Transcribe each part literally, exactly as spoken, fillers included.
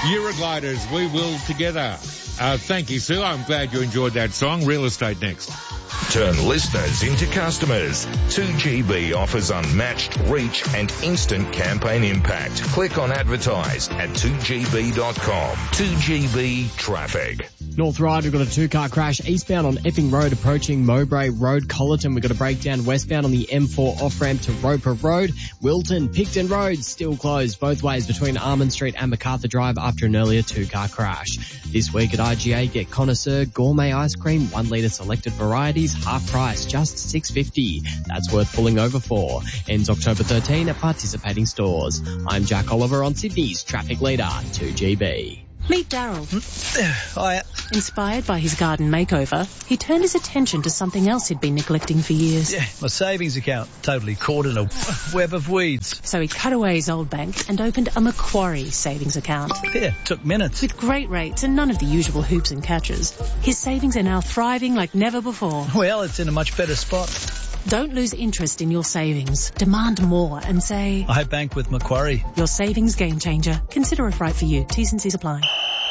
Eurogliders, We Will Together. Uh, thank you, Sue. I'm glad you enjoyed that song. Real estate next. Turn listeners into customers. two G B offers unmatched reach and instant campaign impact. Click on advertise at two G B dot com. two G B Traffic. North Ryde, we've got a two-car crash eastbound on Epping Road approaching Mowbray Road, Collerton. We've got a breakdown westbound on the M four off-ramp to Roper Road. Wilton, Picton Road still closed both ways between Armand Street and MacArthur Drive after an earlier two-car crash. This week at I G A, get Connoisseur Gourmet Ice Cream, one litre selected varieties, half price, just six dollars fifty. That's worth pulling over for. Ends October thirteenth at participating stores. I'm Jack Oliver on Sydney's Traffic Leader, two G B. Meet Daryl. Hiya. Inspired by his garden makeover, he turned his attention to something else he'd been neglecting for years. Yeah, my savings account, totally caught in a web of weeds. So he cut away his old bank and opened a Macquarie savings account. Yeah, took minutes. With great rates and none of the usual hoops and catches, his savings are now thriving like never before. Well, it's in a much better spot. Don't lose interest in your savings. Demand more and say, I bank with Macquarie. Your savings game changer. Consider if right for you. T's and C's apply.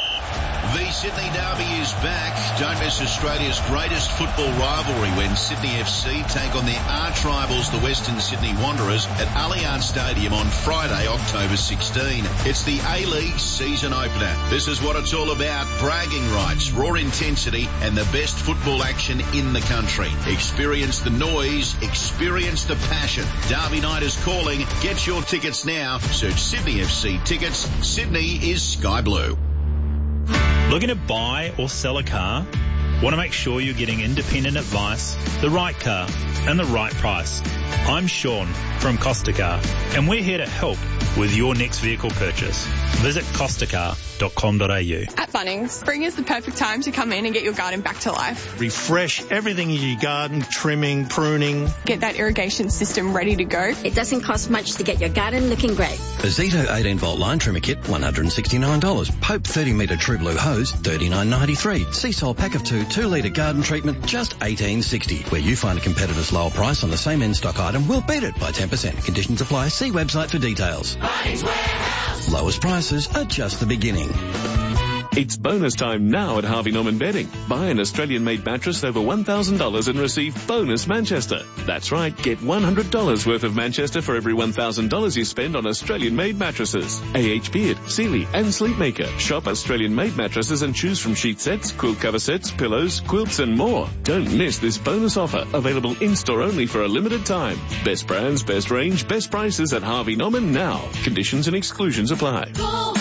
The Sydney Derby is back. Don't miss Australia's greatest football rivalry when Sydney F C take on their arch rivals, the Western Sydney Wanderers, at Allianz Stadium on Friday, October sixteenth. It's the A-League season opener. This is what it's all about. Bragging rights, raw intensity, and the best football action in the country. Experience the noise. Experience the passion. Derby night is calling. Get your tickets now. Search Sydney F C tickets. Sydney is sky blue. Looking to buy or sell a car? Want to make sure you're getting independent advice, the right car, and the right price? I'm Sean from Costa Car, and we're here to help with your next vehicle purchase. Visit costa car dot com dot a u. At Bunnings, spring is the perfect time to come in and get your garden back to life. Refresh everything in your garden, trimming, pruning. Get that irrigation system ready to go. It doesn't cost much to get your garden looking great. A Zito eighteen volt line trimmer kit, one hundred sixty-nine dollars. Pope thirty metre True Blue hose, thirty-nine ninety-three. Seasol pack of two, two litre garden treatment, just eighteen sixty. Where you find a competitor's lower price on the same in-stock item, we'll beat it by ten percent. Conditions apply. See website for details. Bunnings Warehouse. Lowest prices are just the beginning. It's bonus time now at Harvey Norman Bedding. Buy an Australian-made mattress over one thousand dollars and receive bonus Manchester. That's right, get one hundred dollars worth of Manchester for every one thousand dollars you spend on Australian-made mattresses. A H Beard, Sealy and Sleepmaker. Shop Australian-made mattresses and choose from sheet sets, quilt cover sets, pillows, quilts and more. Don't miss this bonus offer, available in-store only for a limited time. Best brands, best range, best prices at Harvey Norman now. Conditions and exclusions apply. Go.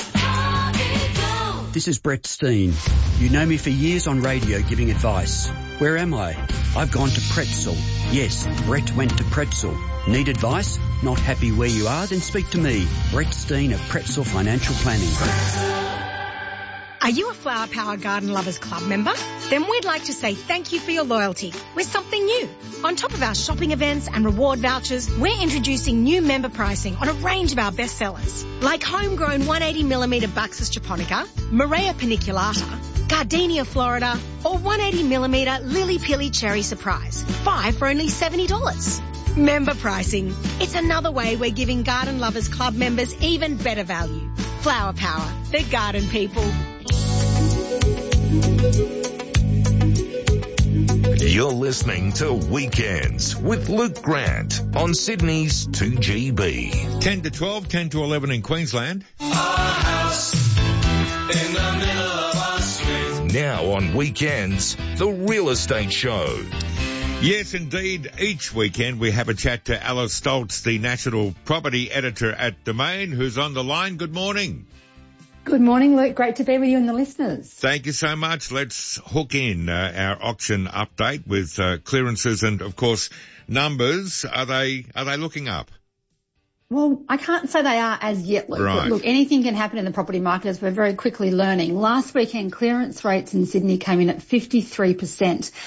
This is Brett Steen. You know me for years on radio giving advice. Where am I? I've gone to Pretzel. Yes, Brett went to Pretzel. Need advice? Not happy where you are? Then speak to me, Brett Steen of Pretzel Financial Planning. Are you a Flower Power Garden Lovers Club member? Then we'd like to say thank you for your loyalty with something new. On top of our shopping events and reward vouchers, we're introducing new member pricing on a range of our best sellers, like homegrown one hundred eighty millimetre Buxus japonica, Morea paniculata, Gardenia Florida, or one hundred eighty millimetre Lily Pilly Cherry Surprise. Five for only seventy dollars. Member pricing. It's another way we're giving Garden Lovers Club members even better value. Flower Power, the garden people. You're listening to Weekends with Luke Grant on Sydney's two G B. ten to twelve, ten to eleven in Queensland. Our house in the middle of our street. Now on Weekends, the Real Estate Show. Yes, indeed. Each weekend we have a chat to Alice Stoltz, the National Property Editor at Domain, who's on the line. Good morning. Good morning, Luke. Great to be with you and the listeners. Thank you so much. Let's hook in uh, our auction update with uh, clearances and, of course, numbers. Are they are they looking up? Well, I can't say they are as yet, Luke. Right. But look, anything can happen in the property market as we're very quickly learning. Last weekend, clearance rates in Sydney came in at fifty-three percent.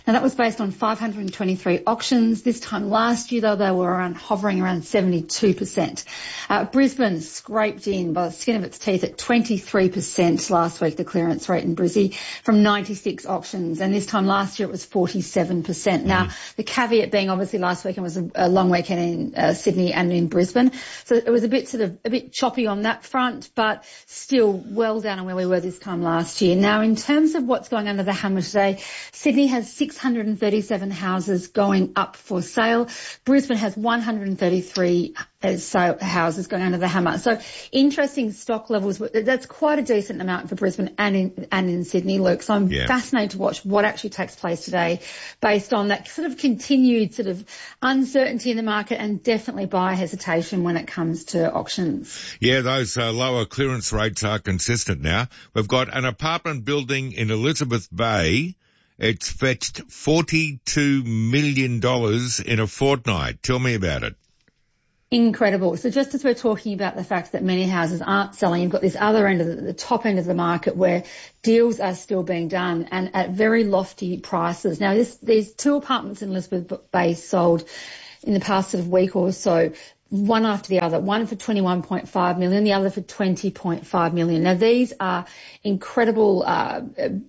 Now that was based on five hundred twenty-three auctions. This time last year, though, they were around hovering around seventy-two percent. Uh, Brisbane scraped in by the skin of its teeth at twenty-three percent last week, the clearance rate in Brizzy, from ninety-six auctions. And this time last year it was forty-seven percent. Mm. Now, the caveat being obviously last weekend was a, a long weekend in uh, Sydney and in Brisbane. So it was a bit sort of, a bit choppy on that front, but still well down on where we were this time last year. Now, in terms of what's going under the hammer today, Sydney has six hundred thirty-seven houses going up for sale. Brisbane has one hundred thirty-three So houses going under the hammer. So interesting stock levels. That's quite a decent amount for Brisbane and in, and in Sydney, Luke. So I'm yeah. fascinated to watch what actually takes place today based on that sort of continued sort of uncertainty in the market and definitely buyer hesitation when it comes to auctions. Yeah, those uh, lower clearance rates are consistent now. We've got an apartment building in Elizabeth Bay. It's fetched forty-two million dollars in a fortnight. Tell me about it. Incredible. So just as we're talking about the fact that many houses aren't selling, you've got this other end of the, the top end of the market where deals are still being done and at very lofty prices. Now, this, these two apartments in Elizabeth Bay sold in the past sort of week or so, one after the other, one for twenty-one point five million, the other for twenty point five million. Now, these are incredible, uh,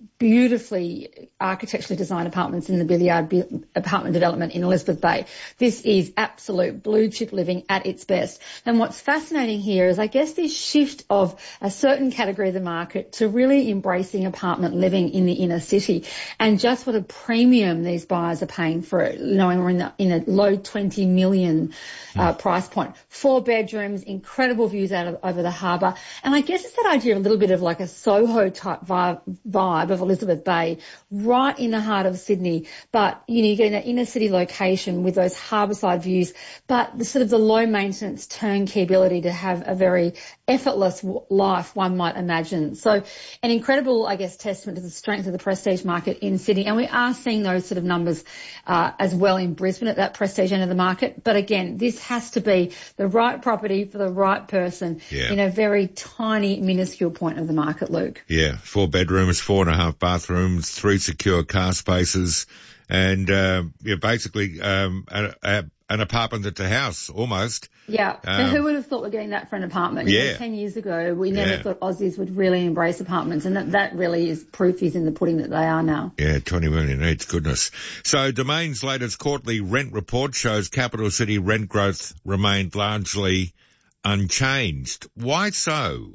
beautifully architecturally designed apartments in the Billiard apartment development in Elizabeth Bay. This is absolute blue chip living at its best. And what's fascinating here is, I guess, this shift of a certain category of the market to really embracing apartment living in the inner city and just what a premium these buyers are paying for it, knowing we're in, the, in a low twenty million uh, mm. price point. Four bedrooms, incredible views out of, over the harbour. And I guess it's that idea of a little bit of like a Soho type vibe, vibe of Elizabeth Bay, right in the heart of Sydney. But, you know, you get in an inner city location with those harbourside views, but the sort of the low maintenance turnkey ability to have a very effortless life, one might imagine. So an incredible, I guess, testament to the strength of the prestige market in Sydney. And we are seeing those sort of numbers uh, as well in Brisbane at that prestige end of the market. But again, this has to be the right property for the right person yeah. in a very tiny, minuscule point of the market, Luke. Yeah, four bedrooms, four and a half bathrooms, three secure car spaces, and uh, yeah, basically um, a, a, an apartment at the house, almost. Yeah, um, so who would have thought we're getting that for an apartment? Yeah. You know, ten years ago, we never yeah. thought Aussies would really embrace apartments, and that, that really is proof is in the pudding that they are now. Yeah, twenty million each, goodness. So Domain's latest quarterly rent report shows capital city rent growth remained largely unchanged. Why so?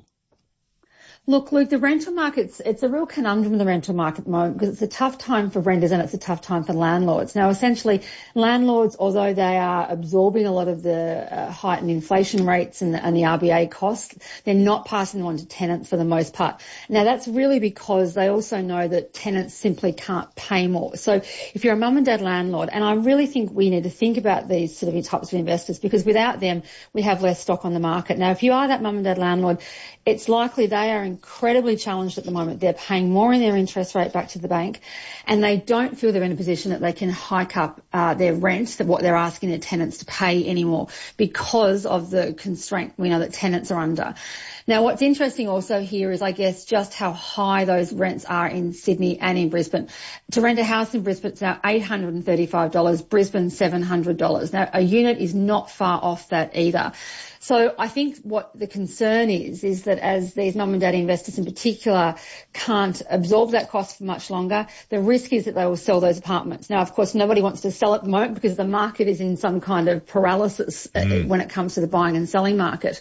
Look, Luke, the rental market's, it's a real conundrum in the rental market at the moment because it's a tough time for renters and it's a tough time for landlords. Now, essentially, landlords, although they are absorbing a lot of the uh, heightened inflation rates and the, and the R B A costs, they're not passing them on to tenants for the most part. Now, that's really because they also know that tenants simply can't pay more. So if you're a mum and dad landlord, and I really think we need to think about these sort of types of investors because without them, we have less stock on the market. Now, if you are that mum and dad landlord, it's likely they are incredibly challenged at the moment. They're paying more in their interest rate back to the bank and they don't feel they're in a position that they can hike up uh, their rent, that what they're asking their tenants to pay anymore because of the constraint we know that tenants are under. Now, what's interesting also here is, I guess, just how high those rents are in Sydney and in Brisbane. To rent a house in Brisbane, it's now eight hundred thirty-five dollars, Brisbane seven hundred dollars. Now, a unit is not far off that either. So I think what the concern is, is that as these mum and dad investors in particular can't absorb that cost for much longer, the risk is that they will sell those apartments. Now, of course, nobody wants to sell at the moment because the market is in some kind of paralysis mm. when it comes to the buying and selling market.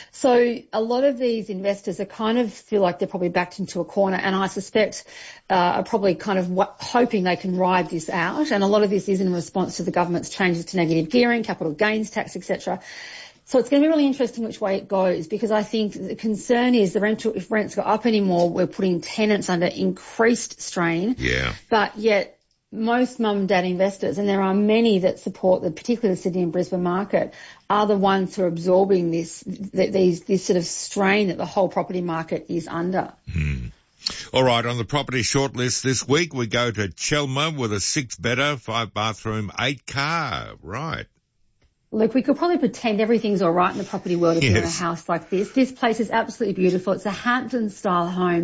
So a lot of these investors are kind of feel like they're probably backed into a corner, and I suspect uh, are probably kind of w- hoping they can ride this out. And a lot of this is in response to the government's changes to negative gearing, capital gains tax, et cetera. So it's going to be really interesting which way it goes because I think the concern is the rental, if rents go up anymore, we're putting tenants under increased strain. Yeah. But yet most mum and dad investors, and there are many that support the, particularly the Sydney and Brisbane market, are the ones who are absorbing this, these, this sort of strain that the whole property market is under. Hmm. All right, on the property shortlist this week, we go to Chelmer with a six-bedder, five-bathroom, eight-car. Right. Look, we could probably pretend everything's all right in the property world if yes. you're in a house like this. This place is absolutely beautiful. It's a Hampton-style home.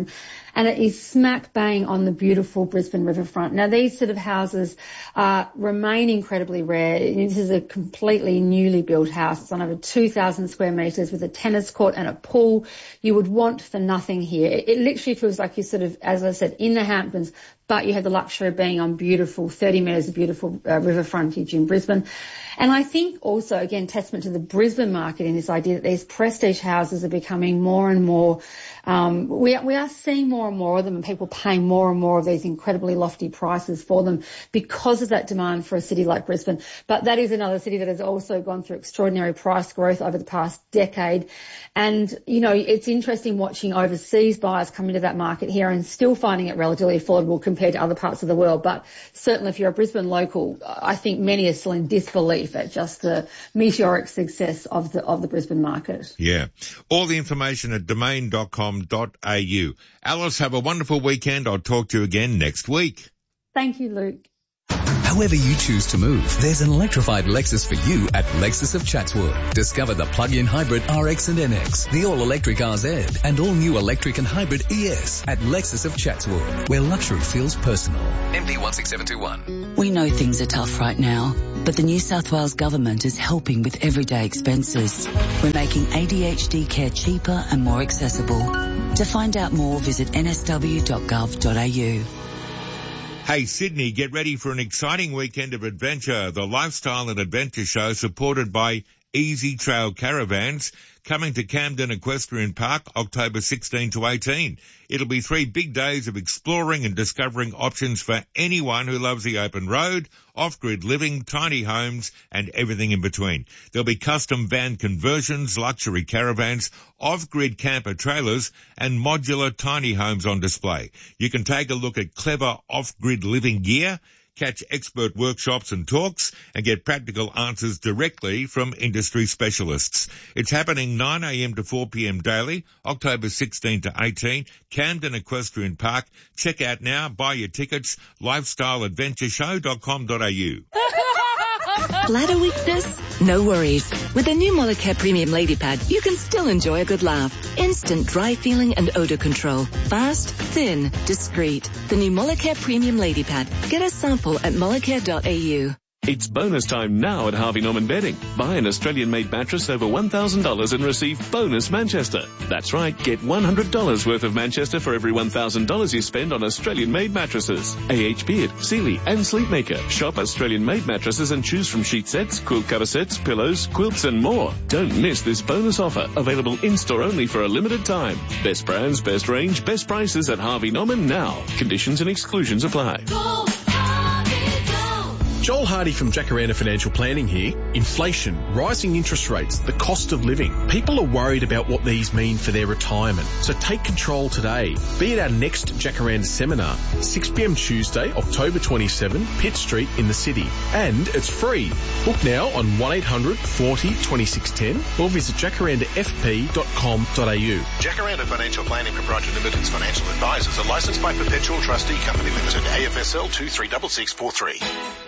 and it is smack bang on the beautiful Brisbane riverfront. Now, these sort of houses uh, remain incredibly rare. This is a completely newly built house. It's on over two thousand square metres with a tennis court and a pool. You would want for nothing here. It, it literally feels like you're sort of, as I said, in the Hamptons, but you have the luxury of being on beautiful, thirty metres of beautiful uh, river frontage in Brisbane. And I think also, again, testament to the Brisbane market in this idea that these prestige houses are becoming more and more, um, we, we are seeing more and more of them, and people paying more and more of these incredibly lofty prices for them because of that demand for a city like Brisbane. But that is another city that has also gone through extraordinary price growth over the past decade. And, you know, it's interesting watching overseas buyers come into that market here and still finding it relatively affordable compared to other parts of the world. But certainly if you're a Brisbane local, I think many are still in disbelief at just the meteoric success of the of the Brisbane market. Yeah. All the information at domain dot com dot a u. Alice, have a wonderful weekend. I'll talk to you again next week. Thank you, Luke. However you choose to move, there's an electrified Lexus for you at Lexus of Chatswood. Discover the plug-in hybrid R X and N X, the all-electric R Z, and all-new electric and hybrid E S at Lexus of Chatswood, where luxury feels personal. M D one six seven two one. We know things are tough right now, but the New South Wales Government is helping with everyday expenses. We're making A D H D care cheaper and more accessible. To find out more, visit n s w dot gov dot a u. Hey, Sydney, get ready for an exciting weekend of adventure. The Lifestyle and Adventure Show, supported by Easy Trail Caravans, coming to Camden Equestrian Park October sixteenth to eighteenth. It'll be three big days of exploring and discovering options for anyone who loves the open road, off-grid living, tiny homes, and everything in between. There'll be custom van conversions, luxury caravans, off-grid camper trailers, and modular tiny homes on display. You can take a look at clever off-grid living gear, catch expert workshops and talks, and get practical answers directly from industry specialists. It's happening nine a m to four p m daily, October sixteenth to eighteenth, Camden Equestrian Park. Check out now, buy your tickets, lifestyle adventure show dot com dot a u. Bladder weakness? No worries. With the new Molicare Premium Lady Pad, you can still enjoy a good laugh. Instant dry feeling and odor control. Fast, thin, discreet. The new Molicare Premium Lady Pad. Get a sample at molicare dot a u. It's bonus time now at Harvey Norman Bedding. Buy an Australian-made mattress over one thousand dollars and receive bonus Manchester. That's right, get one hundred dollars worth of Manchester for every one thousand dollars you spend on Australian-made mattresses. A H Beard, Sealy and Sleepmaker. Shop Australian-made mattresses and choose from sheet sets, quilt cover sets, pillows, quilts and more. Don't miss this bonus offer, available in-store only for a limited time. Best brands, best range, best prices at Harvey Norman now. Conditions and exclusions apply. Go! Joel Hardy from Jacaranda Financial Planning here. Inflation, rising interest rates, the cost of living. People are worried about what these mean for their retirement. So take control today. Be at our next Jacaranda seminar, six p m Tuesday, October twenty-seventh, Pitt Street in the city. And it's free. Book now on one eight hundred forty twenty-six ten or visit jacaranda f p dot com dot a u. Jacaranda Financial Planning Proprietary Limited's financial advisors are licensed by Perpetual Trustee Company Limited, A F S L two three six six four three.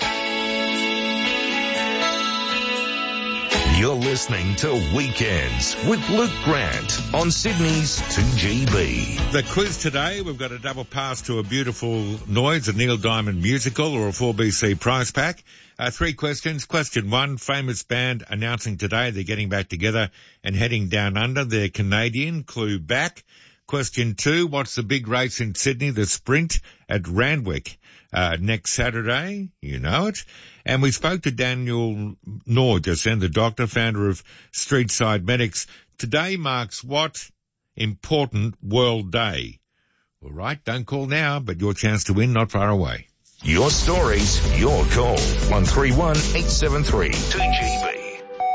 You're listening to Weekends with Luke Grant on Sydney's two G B. The quiz today, we've got a double pass to a beautiful noise, a Neil Diamond musical or a four B C prize pack. Uh, three questions. Question one, famous band announcing today they're getting back together and heading down under. They're Canadian, clue back. Question two, what's the big race in Sydney, the Sprint at Randwick? Uh, next Saturday, you know it. And we spoke to Daniel Knorr just then, the doctor, founder of Streetside Medics. Today marks what important World Day? All right, don't call now, but your chance to win not far away. Your stories, your call. one three one eight seven three two G B.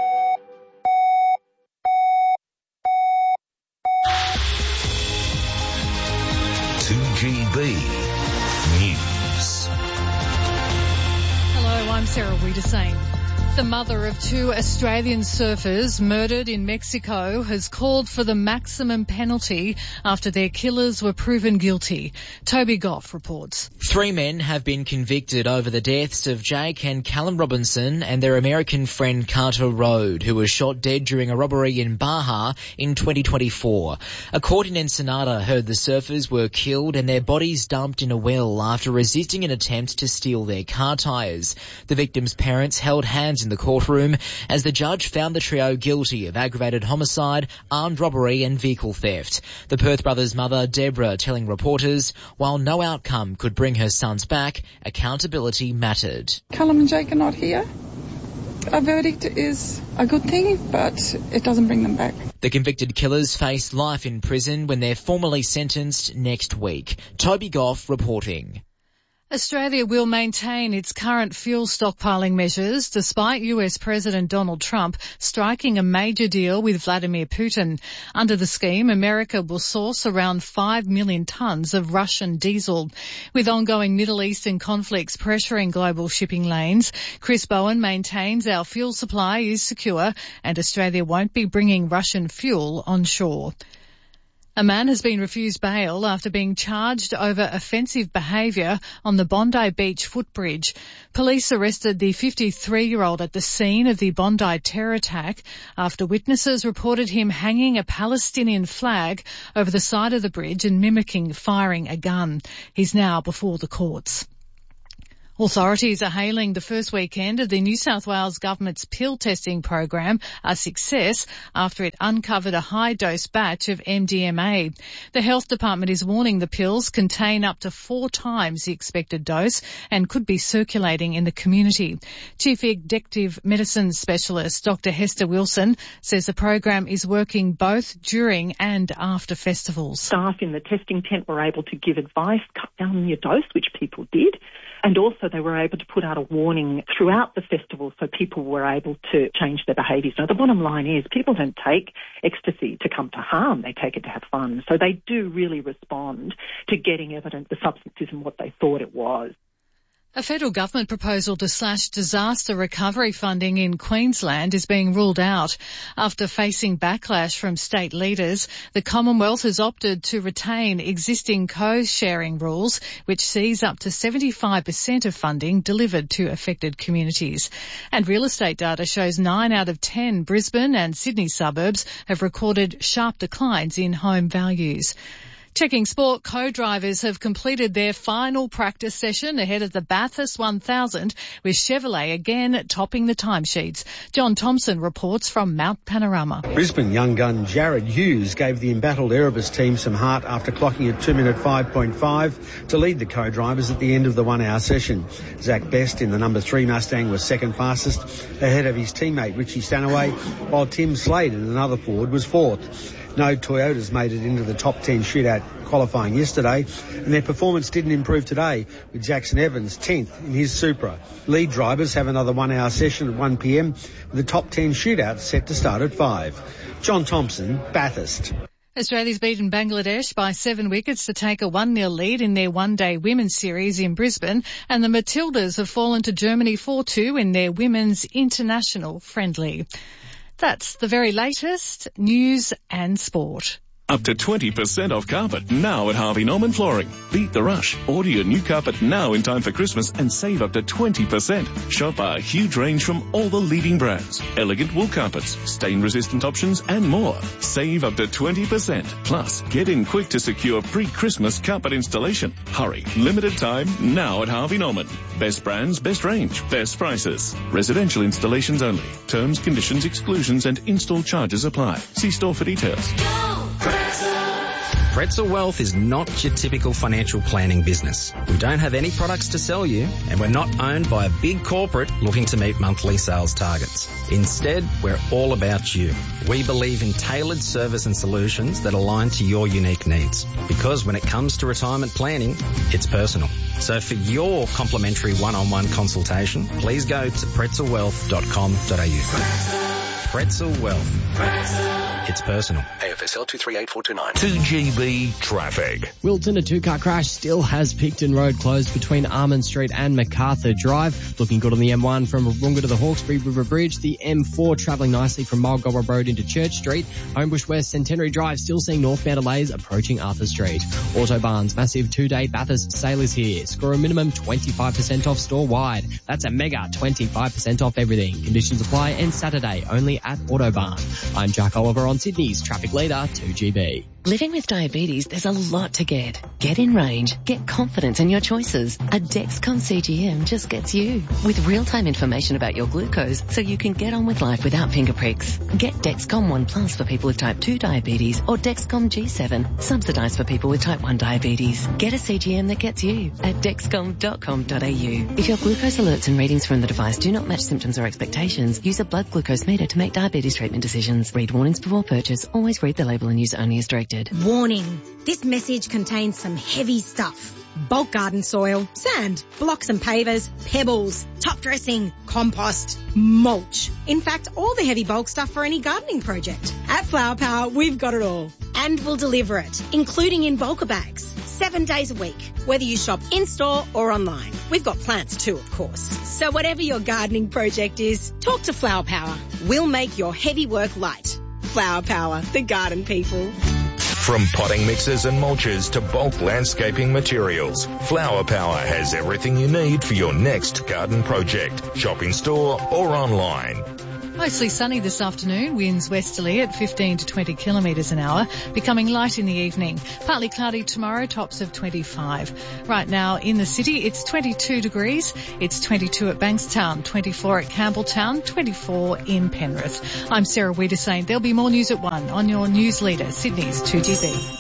two G B News. Hello, I'm Sarah Wiedersame. The mother of two Australian surfers murdered in Mexico has called for the maximum penalty after their killers were proven guilty. Toby Goff reports. Three men have been convicted over the deaths of Jake and Callum Robinson and their American friend Carter Rode, who was shot dead during a robbery in Baja in twenty twenty-four. A court in Ensenada heard the surfers were killed and their bodies dumped in a well after resisting an attempt to steal their car tyres. The victims' parents held hands in the courtroom as the judge found the trio guilty of aggravated homicide, armed robbery and vehicle theft. The Perth brothers' mother, Deborah, telling reporters, while no outcome could bring her sons back, accountability mattered. Callum and Jake are not here. A verdict is a good thing, but it doesn't bring them back. The convicted killers face life in prison when they're formally sentenced next week. Toby Goff reporting. Australia will maintain its current fuel stockpiling measures despite U S President Donald Trump striking a major deal with Vladimir Putin. Under the scheme, America will source around five million tonnes of Russian diesel. With ongoing Middle Eastern conflicts pressuring global shipping lanes, Chris Bowen maintains our fuel supply is secure and Australia won't be bringing Russian fuel on shore. A man has been refused bail after being charged over offensive behaviour on the Bondi Beach footbridge. Police arrested the fifty-three-year-old at the scene of the Bondi terror attack after witnesses reported him hanging a Palestinian flag over the side of the bridge and mimicking firing a gun. He's now before the courts. Authorities are hailing the first weekend of the New South Wales government's pill testing program a success after it uncovered a high-dose batch of M D M A. The health department is warning the pills contain up to four times the expected dose and could be circulating in the community. Chief Executive Medicine Specialist Doctor Hester Wilson says the program is working both during and after festivals. Staff in the testing tent were able to give advice, cut down your dose, which people did. And also they were able to put out a warning throughout the festival so people were able to change their behaviours. Now, the bottom line is people don't take ecstasy to come to harm. They take it to have fun. So they do really respond to getting evidence the substance isn't what they thought it was. A federal government proposal to slash disaster recovery funding in Queensland is being ruled out. After facing backlash from state leaders, the Commonwealth has opted to retain existing co-sharing rules, which sees up to seventy-five percent of funding delivered to affected communities. And real estate data shows nine out of ten Brisbane and Sydney suburbs have recorded sharp declines in home values. Checking sport, co-drivers have completed their final practice session ahead of the Bathurst one thousand, with Chevrolet again topping the timesheets. John Thompson reports from Mount Panorama. Brisbane young gun Jared Hughes gave the embattled Erebus team some heart after clocking at two minute five point five to lead the co-drivers at the end of the one-hour session. Zach Best in the number three Mustang was second fastest, ahead of his teammate Richie Stanaway, while Tim Slade in another Ford was fourth. No Toyotas made it into the top ten shootout qualifying yesterday, and their performance didn't improve today, with Jackson Evans tenth in his Supra. Lead drivers have another one-hour session at one p m, with the top ten shootout set to start at five. John Thompson, Bathurst. Australia's beaten Bangladesh by seven wickets to take a one nil lead in their one-day women's series in Brisbane, and the Matildas have fallen to Germany four two in their women's international friendly. That's the very latest news and sport. Up to twenty percent off carpet now at Harvey Norman Flooring. Beat the rush. Order your new carpet now in time for Christmas and save up to twenty percent. Shop our huge range from all the leading brands. Elegant wool carpets, stain-resistant options and more. Save up to twenty percent. Plus, get in quick to secure pre-Christmas carpet installation. Hurry. Limited time now at Harvey Norman. Best brands, best range, best prices. Residential installations only. Terms, conditions, exclusions and install charges apply. See store for details. Pretzel Wealth is not your typical financial planning business. We don't have any products to sell you, and we're not owned by a big corporate looking to meet monthly sales targets. Instead, we're all about you. We believe in tailored service and solutions that align to your unique needs. Because when it comes to retirement planning, it's personal. So for your complimentary one-on-one consultation, please go to pretzel wealth dot com dot a u. Pretzel Wealth. Pretzel. It's personal. A F S L two three eight four two nine. two G B traffic. Wilton, a two-car crash still has Picton Road closed between Armand Street and MacArthur Drive. Looking good on the M one from Wahroonga to the Hawkesbury River Bridge. The M four travelling nicely from Mulgobba Road into Church Street. Homebush West Centenary Drive still seeing northbound delays approaching Arthur Street. Autobarn's massive two-day Bathurst sale is here. Score a minimum twenty-five percent off store-wide. That's a mega twenty-five percent off everything. Conditions apply and Saturday only at Autobarn. I'm Jack Oliver on Sydney's traffic leader, two G B. Living with diabetes, there's a lot to get. Get in range. Get confidence in your choices. A Dexcom C G M just gets you. With real-time information about your glucose so you can get on with life without finger pricks. Get Dexcom One Plus for people with type two diabetes or Dexcom G seven, subsidised for people with type one diabetes. Get a C G M that gets you at dexcom dot com dot a u. If your glucose alerts and readings from the device do not match symptoms or expectations, use a blood glucose meter to make diabetes treatment decisions. Read warnings before purchase. Always read the label and use only as directed. Warning. This message contains some heavy stuff. Bulk garden soil, sand, blocks and pavers, pebbles, top dressing, compost, mulch. In fact, all the heavy bulk stuff for any gardening project. At Flower Power, we've got it all. And we'll deliver it, including in bulker bags, seven days a week, whether you shop in-store or online. We've got plants too, of course. So whatever your gardening project is, talk to Flower Power. We'll make your heavy work light. Flower Power, the garden people. From potting mixes and mulches to bulk landscaping materials, Flower Power has everything you need for your next garden project. Shop in store or online. Mostly sunny this afternoon, winds westerly at fifteen to twenty kilometres an hour, becoming light in the evening. Partly cloudy tomorrow, tops of twenty-five. Right now in the city, it's twenty-two degrees. It's twenty-two at Bankstown, twenty-four at Campbelltown, twenty-four in Penrith. I'm Sarah Wiedersane. There'll be more news at one on your news leader, Sydney's two G B.